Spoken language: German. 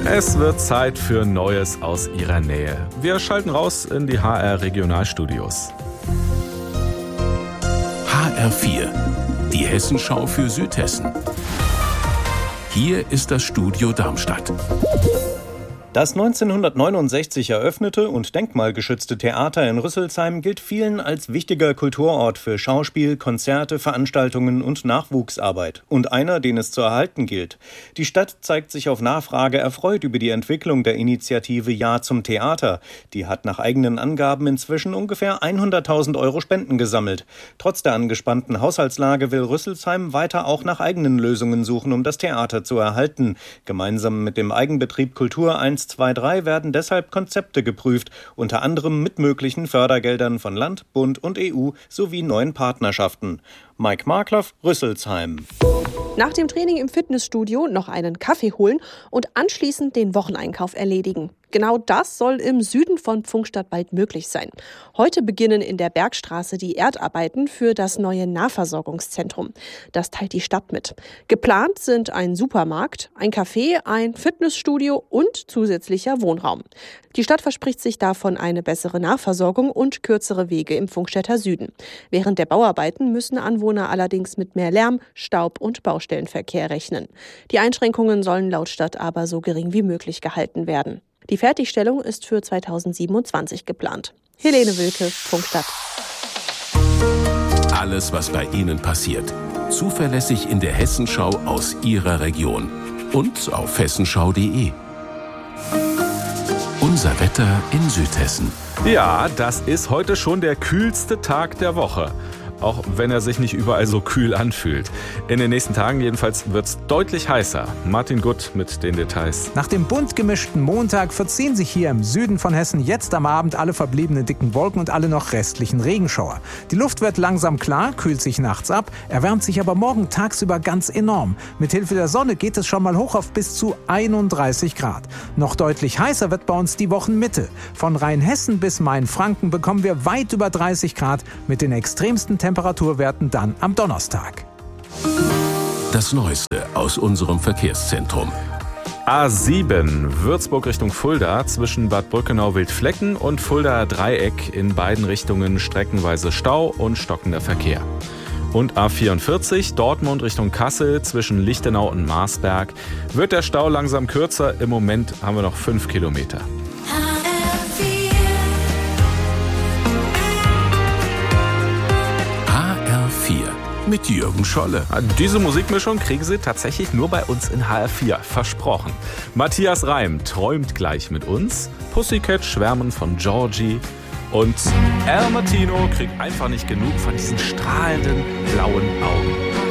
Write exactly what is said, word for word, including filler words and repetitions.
Es wird Zeit für Neues aus Ihrer Nähe. Wir schalten raus in die H R-Regionalstudios. H R vier, die Hessenschau für Südhessen. Hier ist das Studio Darmstadt. Das neunzehnhundertneunundsechzig eröffnete und denkmalgeschützte Theater in Rüsselsheim gilt vielen als wichtiger Kulturort für Schauspiel, Konzerte, Veranstaltungen und Nachwuchsarbeit. Und einer, den es zu erhalten gilt. Die Stadt zeigt sich auf Nachfrage erfreut über die Entwicklung der Initiative Ja zum Theater. Die hat nach eigenen Angaben inzwischen ungefähr hunderttausend Euro Spenden gesammelt. Trotz der angespannten Haushaltslage will Rüsselsheim weiter auch nach eigenen Lösungen suchen, um das Theater zu erhalten. Gemeinsam mit dem Eigenbetrieb Kultur eins zwei drei werden deshalb Konzepte geprüft, unter anderem mit möglichen Fördergeldern von Land, Bund und E U sowie neuen Partnerschaften. Mike Markloff, Rüsselsheim. Nach dem Training im Fitnessstudio noch einen Kaffee holen und anschließend den Wocheneinkauf erledigen. Genau das soll im Süden von Pfungstadt bald möglich sein. Heute beginnen in der Bergstraße die Erdarbeiten für das neue Nahversorgungszentrum. Das teilt die Stadt mit. Geplant sind ein Supermarkt, ein Café, ein Fitnessstudio und zusätzlicher Wohnraum. Die Stadt verspricht sich davon eine bessere Nahversorgung und kürzere Wege im Pfungstädter Süden. Während der Bauarbeiten müssen Anwohner allerdings mit mehr Lärm, Staub und Baustellenverkehr rechnen. Die Einschränkungen sollen laut Stadt aber so gering wie möglich gehalten werden. Die Fertigstellung ist für zweitausendsiebenundzwanzig geplant. Helene Wilke, Pfungstadt. Alles, was bei Ihnen passiert, zuverlässig in der Hessenschau aus Ihrer Region und auf hessenschau punkt de. Unser Wetter in Südhessen. Ja, das ist heute schon der kühlste Tag der Woche. Auch wenn er sich nicht überall so kühl anfühlt. In den nächsten Tagen jedenfalls wird es deutlich heißer. Martin Gutt mit den Details. Nach dem bunt gemischten Montag verziehen sich hier im Süden von Hessen jetzt am Abend alle verbliebenen dicken Wolken und alle noch restlichen Regenschauer. Die Luft wird langsam klar, kühlt sich nachts ab, erwärmt sich aber morgen tagsüber ganz enorm. Mithilfe der Sonne geht es schon mal hoch auf bis zu einunddreißig Grad. Noch deutlich heißer wird bei uns die Wochenmitte. Von Rheinhessen bis Mainfranken bekommen wir weit über dreißig Grad mit den extremsten Temperaturen. Temperaturwerten dann am Donnerstag. Das Neueste aus unserem Verkehrszentrum. A sieben, Würzburg Richtung Fulda, zwischen Bad Brückenau-Wildflecken und Fuldaer Dreieck in beiden Richtungen streckenweise Stau und stockender Verkehr. Und A vierundvierzig, Dortmund Richtung Kassel, zwischen Lichtenau und Marsberg, wird der Stau langsam kürzer. Im Moment haben wir noch fünf Kilometer. Mit Jürgen Scholle. Diese Musikmischung kriegen Sie tatsächlich nur bei uns in H R vier. Versprochen. Matthias Reim träumt gleich mit uns. Pussycat schwärmen von Georgie. Und El Martino kriegt einfach nicht genug von diesen strahlenden blauen Augen.